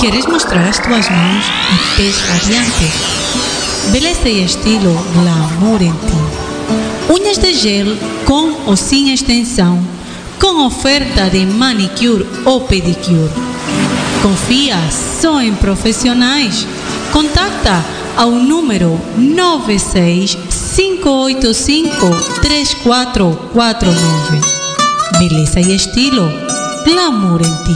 Queres mostrar as tuas mãos e pés radiantes? Beleza e estilo glamour em ti. Unhas de gel com ou sem extensão, com oferta de manicure ou pedicure. Confia só em profissionais. Contacta ao número 965853449. Beleza e estilo glamour em ti.